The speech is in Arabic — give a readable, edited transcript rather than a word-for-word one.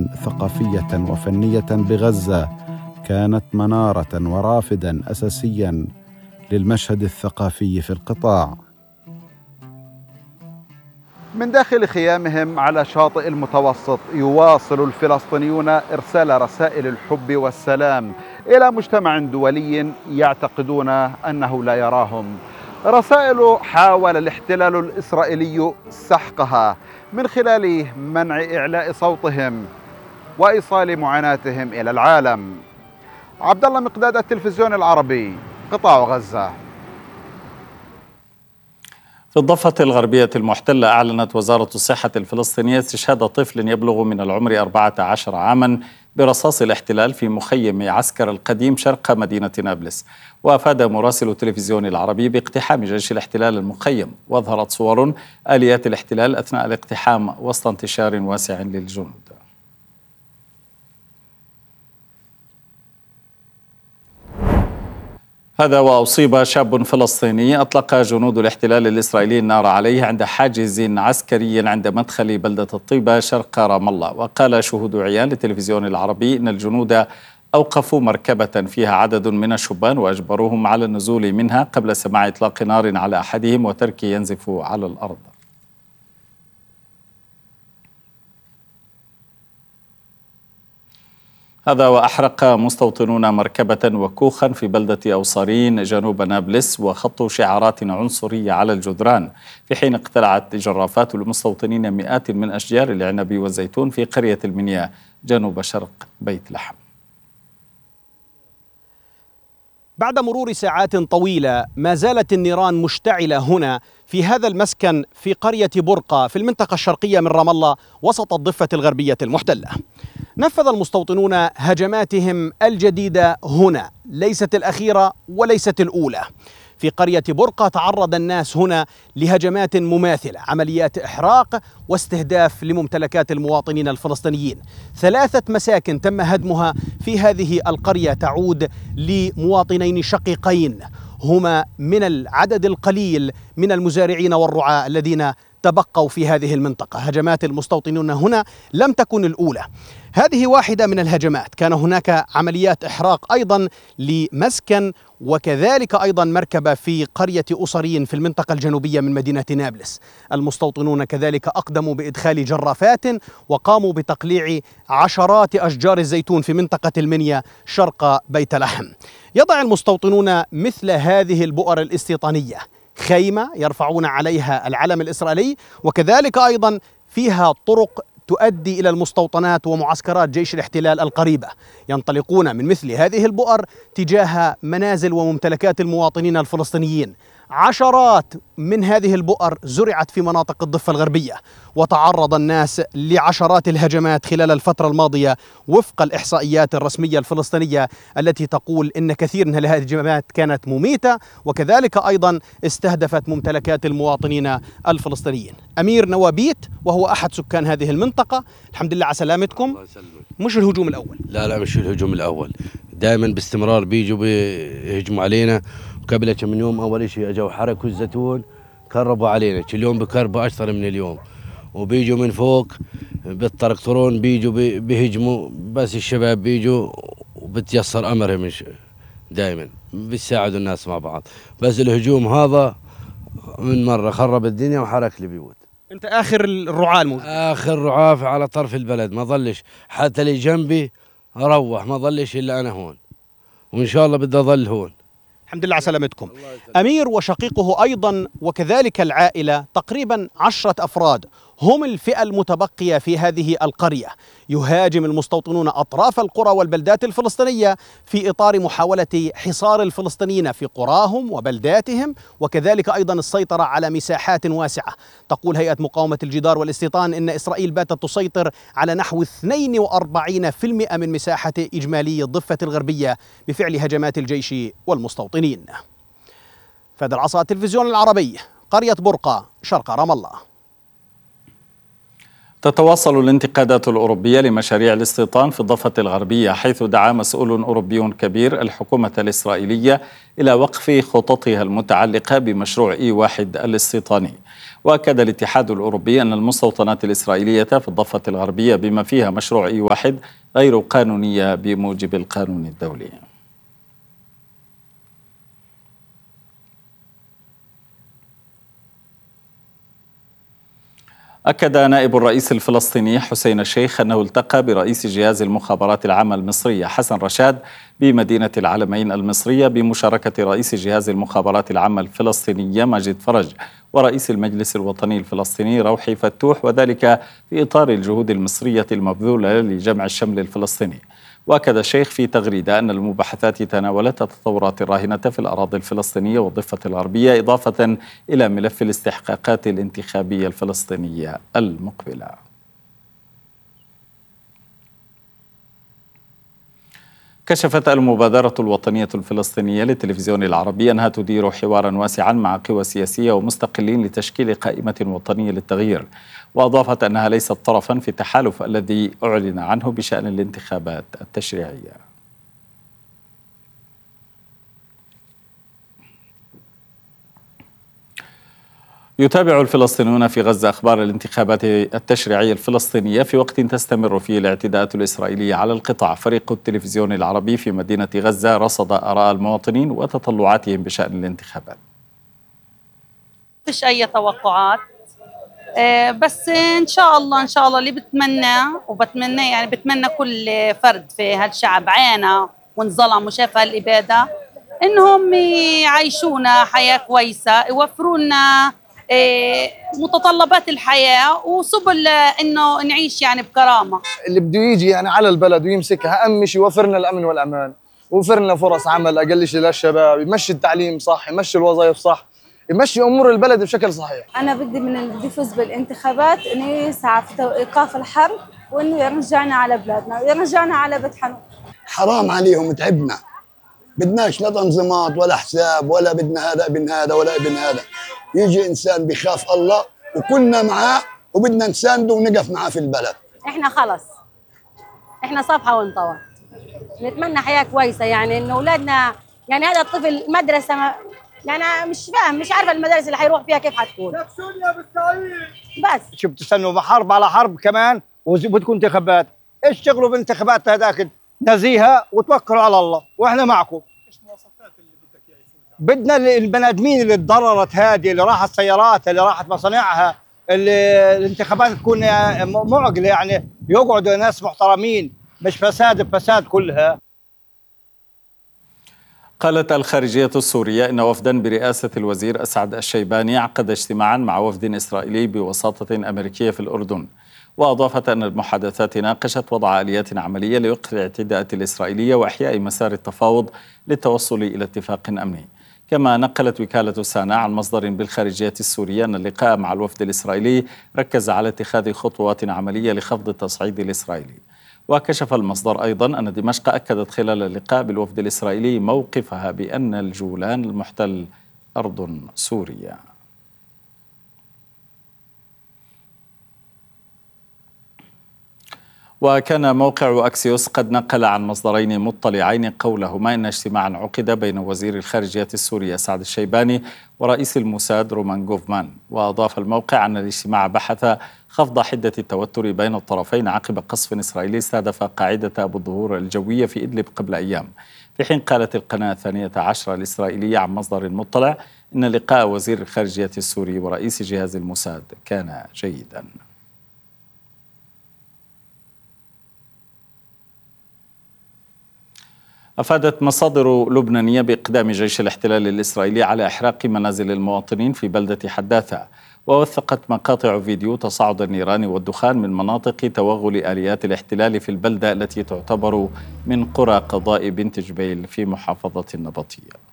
ثقافية وفنية بغزة كانت منارة ورافدا أساسيا للمشهد الثقافي في القطاع. من داخل خيامهم على شاطئ المتوسط يواصل الفلسطينيون إرسال رسائل الحب والسلام إلى مجتمع دولي يعتقدون أنه لا يراهم، رسائل حاول الاحتلال الإسرائيلي سحقها من خلال منع إعلاء صوتهم وإيصال معاناتهم إلى العالم. عبد الله مقداد، التلفزيون العربي، قطاع غزة. في الضفة الغربية المحتلة أعلنت وزارة الصحة الفلسطينية استشهاد طفل يبلغ من العمر 14 عاما برصاص الاحتلال في مخيم عسكر القديم شرق مدينة نابلس. وأفاد مراسل التلفزيون العربي باقتحام جيش الاحتلال المخيم، وأظهرت صور آليات الاحتلال أثناء الاقتحام وسط انتشار واسع للجنود. هذا وأصيب شاب فلسطيني أطلق جنود الاحتلال الإسرائيلي النار عليه عند حاجز عسكري عند مدخل بلدة الطيبة شرق رام الله. وقال شهود عيان للتلفزيون العربي إن الجنود أوقفوا مركبة فيها عدد من الشبان وأجبروهم على النزول منها قبل سماع إطلاق نار على أحدهم وتركه ينزف على الأرض. هذا وأحرق مستوطنون مركبة وكوخا في بلدة أوصارين جنوب نابلس وخطوا شعارات عنصرية على الجدران، في حين اقتلعت جرافات المستوطنين مئات من أشجار العنب والزيتون في قرية المنيا جنوب شرق بيت لحم. بعد مرور ساعات طويلة ما زالت النيران مشتعلة هنا في هذا المسكن في قرية برقة في المنطقة الشرقية من رام الله وسط الضفة الغربية المحتلة. نفذ المستوطنون هجماتهم الجديدة هنا، ليست الأخيرة وليست الأولى. في قرية برقة تعرض الناس هنا لهجمات مماثلة، عمليات إحراق واستهداف لممتلكات المواطنين الفلسطينيين. 3 مساكن تم هدمها في هذه القرية تعود لمواطنين شقيقين هما من العدد القليل من المزارعين والرعاة الذين تبقوا في هذه المنطقة. هجمات المستوطنون هنا لم تكن الأولى، هذه واحدة من الهجمات. كان هناك عمليات إحراق أيضا لمسكن وكذلك أيضا مركبة في قرية أوصارين في المنطقة الجنوبية من مدينة نابلس. المستوطنون كذلك أقدموا بإدخال جرافات وقاموا بتقليع عشرات أشجار الزيتون في منطقة المنيا شرق بيت لحم. يضع المستوطنون مثل هذه البؤر الاستيطانية خيمة يرفعون عليها العلم الإسرائيلي، وكذلك أيضا فيها طرق تؤدي إلى المستوطنات ومعسكرات جيش الاحتلال القريبة. ينطلقون من مثل هذه البؤر تجاه منازل وممتلكات المواطنين الفلسطينيين. عشرات من هذه البؤر زرعت في مناطق الضفة الغربية، وتعرض الناس لعشرات الهجمات خلال الفترة الماضية وفق الإحصائيات الرسمية الفلسطينية التي تقول إن كثير من هذه الهجمات كانت مميتة وكذلك أيضا استهدفت ممتلكات المواطنين الفلسطينيين. أمير نوابيت وهو أحد سكان هذه المنطقة، الحمد لله على سلامتكم. مش الهجوم الأول؟ لا مش الهجوم الأول، دائما باستمرار بيجوا بيهجموا علينا. قبل كم من يوم أول شيء أجوا حركوا الزيتون كربوا علينا، اليوم بكربوا أكثر من اليوم، وبيجوا من فوق بالتراكتورون بيجوا بيهجموا، بس الشباب بيجوا وبتيسر أمرهم دائما بيساعدوا الناس مع بعض. بس الهجوم هذا من مرة خرب الدنيا وحرك البيوت. أنت آخر الرعاة الموجود؟ آخر رعاة على طرف البلد، ما ظلش حتى اللي جنبي روح، ما ظلش إلا أنا هون، وإن شاء الله بدي أظل هون. الحمد لله على سلامتكم. أمير وشقيقه أيضا وكذلك العائلة تقريبا 10 أفراد هم الفئة المتبقية في هذه القرية. يهاجم المستوطنون أطراف القرى والبلدات الفلسطينية في إطار محاولة حصار الفلسطينيين في قراهم وبلداتهم، وكذلك أيضا السيطرة على مساحات واسعة. تقول هيئة مقاومة الجدار والاستيطان إن إسرائيل باتت تسيطر على نحو 42% من مساحة إجمالي الضفة الغربية بفعل هجمات الجيش والمستوطنين. فهد العصا، التلفزيون العربي، قرية برقة، شرق رام الله. تتواصل الانتقادات الأوروبية لمشاريع الاستيطان في الضفة الغربية، حيث دعا مسؤول أوروبي كبير الحكومة الإسرائيلية إلى وقف خططها المتعلقة بمشروع E1 الاستيطاني. وأكد الاتحاد الأوروبي أن المستوطنات الإسرائيلية في الضفة الغربية بما فيها مشروع E1 غير قانونية بموجب القانون الدولي. أكد نائب الرئيس الفلسطيني حسين الشيخ أنه التقى برئيس جهاز المخابرات العامة المصرية حسن رشاد بمدينة العلمين المصرية بمشاركة رئيس جهاز المخابرات العامة الفلسطينية ماجد فرج ورئيس المجلس الوطني الفلسطيني روحي فتوح، وذلك في إطار الجهود المصرية المبذولة لجمع الشمل الفلسطيني. وأكد الشيخ في تغريدة أن المباحثات تناولت التطورات الراهنة في الأراضي الفلسطينية والضفة الغربية، إضافة إلى ملف الاستحقاقات الانتخابية الفلسطينية المقبلة. كشفت المبادرة الوطنية الفلسطينية للتلفزيون العربي أنها تدير حوارا واسعا مع قوى سياسية ومستقلين لتشكيل قائمة وطنية للتغيير، وأضافت أنها ليست طرفا في التحالف الذي أعلن عنه بشأن الانتخابات التشريعية. يتابع الفلسطينيون في غزة أخبار الانتخابات التشريعية الفلسطينية في وقت تستمر فيه الاعتداءات الإسرائيلية على القطاع. فريق التلفزيون العربي في مدينة غزة رصد آراء المواطنين وتطلعاتهم بشأن الانتخابات. فيش أي توقعات، بس إن شاء الله اللي بتمنى يعني بتمنى كل فرد في هالشعب عانى وانظلم وشاف هالإبادة إنهم يعيشونا حياة كويسة، يوفروا لنا متطلبات الحياة وسبل إنه نعيش يعني بكرامة. اللي بده يجي يعني على البلد ويمسكها أهم شيء يوفر لنا الأمن والأمان، ويوفر لنا فرص عمل أقل شيء للشباب، يمشي التعليم صح، يمشي الوظائف صح، يمشي أمور البلد بشكل صحيح. أنا بدي من اللي بده يفوز بالانتخابات إنه يسعى في إيقاف الحرب وإنه يرجعنا على بلادنا ويرجعنا على بيت حنون. حرام عليهم تعبنا، بدناش لا تنظيمات ولا حساب ولا بدنا هذا ابن هذا ولا ابن هذا، يجي إنسان بيخاف الله وكلنا معاه وبدنا نسانده ونقف معاه في البلد. إحنا خلص إحنا صفحة وانطوت، نتمنى حياة كويسة، يعني إنه أولادنا يعني هذا الطفل مدرسة يعني مش فاهم، مش عارفة المدارس اللي حيروح فيها كيف حتكون. بس شو بتستنوا حرب على حرب كمان وبدكم انتخابات؟ اشتغلوا بانتخابات هذاك نزيهة وتوكلوا على الله واحنا معكم. ايش المواصفات اللي بدك اياها يفوز؟ بدنا البني ادمين اللي تضررت، هذه اللي راحت سيارات، اللي راحت مصانعها، اللي الانتخابات تكون معقلة، يعني يقعدوا ناس محترمين مش فساد بفساد كلها. قالت الخارجية السورية إن وفدا برئاسة الوزير أسعد الشيباني عقد اجتماعا مع وفد إسرائيلي بوساطة أمريكية في الأردن، وأضافت أن المحادثات ناقشت وضع آليات عملية لوقف الاعتداءات الإسرائيلية وإحياء مسار التفاوض للتوصل إلى اتفاق أمني. كما نقلت وكالة سانا عن مصدر بالخارجية السورية أن اللقاء مع الوفد الإسرائيلي ركز على اتخاذ خطوات عملية لخفض التصعيد الإسرائيلي. وكشف المصدر أيضا أن دمشق أكدت خلال اللقاء بالوفد الإسرائيلي موقفها بأن الجولان المحتل أرض سوريا. وكان موقع أكسيوس قد نقل عن مصدرين مطلعين قولهما إن اجتماعا عقد بين وزير الخارجية السوري سعد الشيباني ورئيس الموساد رومان جوفمان. وأضاف الموقع أن الاجتماع بحث خفض حدة التوتر بين الطرفين عقب قصف إسرائيلي استهدف قاعدة أبو الظهور الجوية في إدلب قبل أيام، في حين قالت القناة 12 الإسرائيلية عن مصدر مطلع إن لقاء وزير الخارجية السوري ورئيس جهاز الموساد كان جيدا. أفادت مصادر لبنانية بإقدام جيش الاحتلال الإسرائيلي على إحراق منازل المواطنين في بلدة حداثة، ووثقت مقاطع فيديو تصاعد النيران والدخان من مناطق توغل آليات الاحتلال في البلدة التي تعتبر من قرى قضاء بنت جبيل في محافظة النبطية.